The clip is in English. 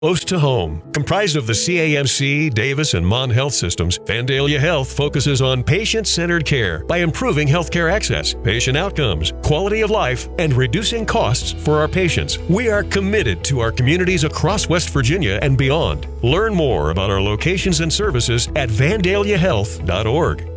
Close to home. Comprised of the CAMC, Davis, and Mon Health systems, Vandalia Health focuses on patient-centered care by improving healthcare access, patient outcomes, quality of life, and reducing costs for our patients. We are committed to our communities across West Virginia and beyond. Learn more about our locations and services at vandaliahealth.org.